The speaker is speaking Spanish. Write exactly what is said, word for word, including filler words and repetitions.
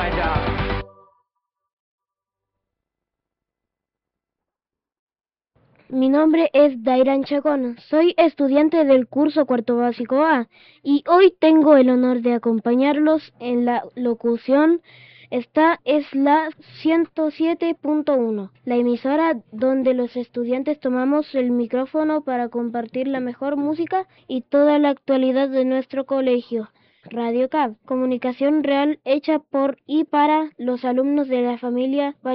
find out. Mi nombre es Dairan Chacón, soy estudiante del curso cuarto básico A y hoy tengo el honor de acompañarlos en la locución. Esta es la ciento siete punto uno, la emisora donde los estudiantes tomamos el micrófono para compartir la mejor música y toda la actualidad de nuestro colegio. Radio C A B, comunicación real hecha por y para los alumnos de la familia